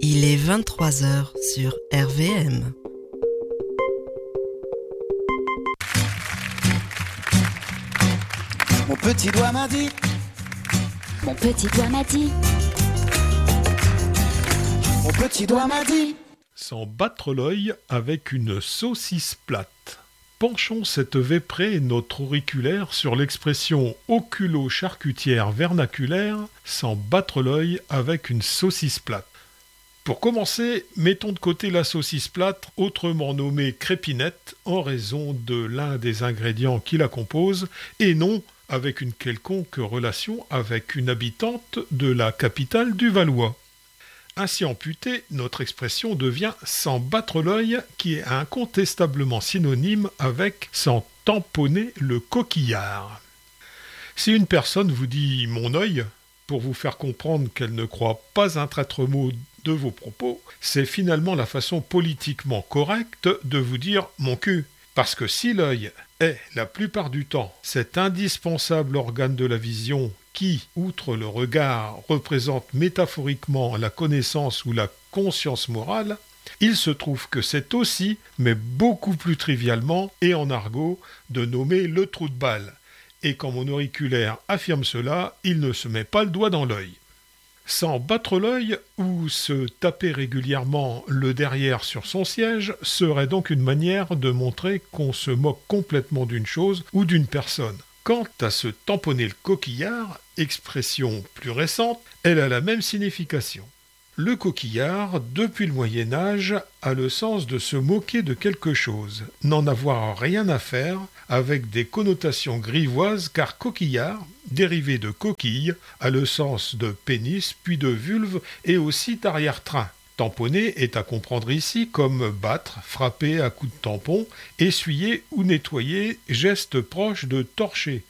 Il est 23h sur RVM. Mon petit doigt m'a dit. Mon petit doigt m'a dit. Mon petit doigt m'a dit. Sans battre l'œil avec une saucisse plate. Penchons cette véprée notre auriculaire sur l'expression oculo-charcutière vernaculaire sans battre l'œil avec une saucisse plate. Pour commencer, mettons de côté la saucisse plate, autrement nommée crépinette, en raison de l'un des ingrédients qui la composent, et non avec une quelconque relation avec une habitante de la capitale du Valois. Ainsi amputée, notre expression devient « sans battre l'œil » qui est incontestablement synonyme avec « sans tamponner le coquillard ». Si une personne vous dit « mon œil », pour vous faire comprendre qu'elle ne croit pas un traître mot de vos propos, c'est finalement la façon politiquement correcte de vous dire « mon cul ». Parce que si l'œil est, la plupart du temps, cet indispensable organe de la vision qui, outre le regard, représente métaphoriquement la connaissance ou la conscience morale, il se trouve que c'est aussi, mais beaucoup plus trivialement et en argot, de nommer le trou de balle. Et quand mon auriculaire affirme cela, il ne se met pas le doigt dans l'œil. Sans battre l'œil ou se taper régulièrement le derrière sur son siège serait donc une manière de montrer qu'on se moque complètement d'une chose ou d'une personne. Quant à se tamponner le coquillard, expression plus récente, elle a la même signification. Le coquillard, depuis le Moyen-Âge, a le sens de se moquer de quelque chose, n'en avoir rien à faire, avec des connotations grivoises, car coquillard, dérivé de coquille, a le sens de pénis, puis de vulve et aussi d'arrière-train. Tamponner est à comprendre ici comme battre, frapper à coups de tampon, essuyer ou nettoyer, geste proche de torcher,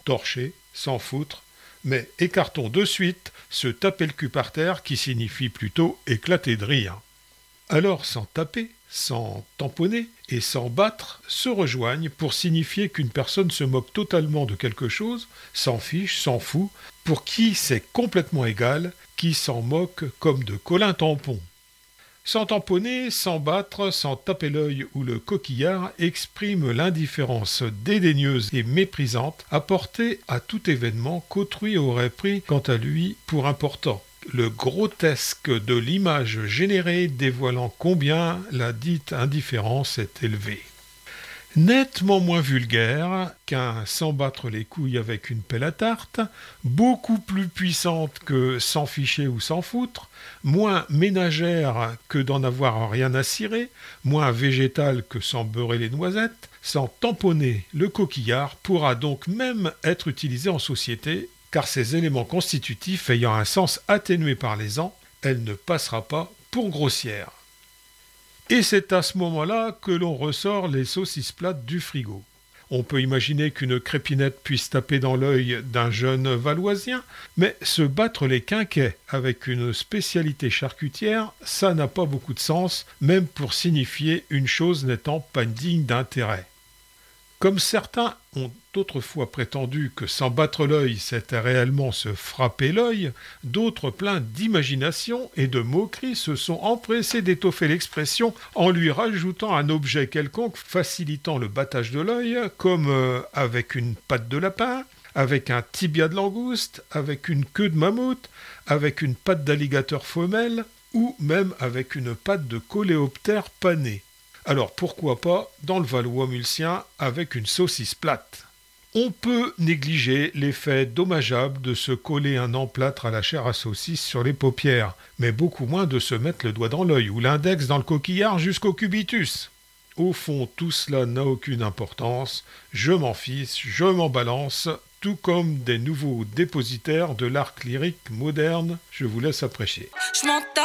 sans foutre, mais écartons de suite se taper le cul par terre qui signifie plutôt éclater de rire. Alors sans taper, sans tamponner et sans battre se rejoignent pour signifier qu'une personne se moque totalement de quelque chose, s'en fiche, s'en fout, pour qui c'est complètement égal, qui s'en moque comme de Colin Tampon. Sans tamponner, sans battre, sans taper l'œil ou le coquillard exprime l'indifférence dédaigneuse et méprisante apportée à tout événement qu'autrui aurait pris quant à lui pour important. Le grotesque de l'image générée dévoilant combien la dite indifférence est élevée. Nettement moins vulgaire qu'un sans battre les couilles avec une pelle à tarte, beaucoup plus puissante que sans ficher ou sans foutre, moins ménagère que d'en avoir rien à cirer, moins végétale que sans beurrer les noisettes, sans tamponner le coquillard pourra donc même être utilisé en société, car ces éléments constitutifs ayant un sens atténué par les ans, elle ne passera pas pour grossière. Et c'est à ce moment-là que l'on ressort les saucisses plates du frigo. On peut imaginer qu'une crépinette puisse taper dans l'œil d'un jeune Valoisien, mais se battre les quinquets avec une spécialité charcutière, ça n'a pas beaucoup de sens, même pour signifier une chose n'étant pas digne d'intérêt. Comme certains ont autrefois prétendu que sans battre l'œil c'était réellement se frapper l'œil, d'autres pleins d'imagination et de moquerie se sont empressés d'étoffer l'expression en lui rajoutant un objet quelconque facilitant le battage de l'œil, comme avec une patte de lapin, avec un tibia de langouste, avec une queue de mammouth, avec une patte d'alligator femelle, ou même avec une patte de coléoptère pané. Alors pourquoi pas dans le Valois mulsien avec une saucisse plate? On peut négliger l'effet dommageable de se coller un emplâtre à la chair à saucisse sur les paupières, mais beaucoup moins de se mettre le doigt dans l'œil ou l'index dans le coquillard jusqu'au cubitus. Au fond, tout cela n'a aucune importance, je m'en fiche, je m'en balance, tout comme des nouveaux dépositaires de l'art lyrique moderne, je vous laisse apprécier.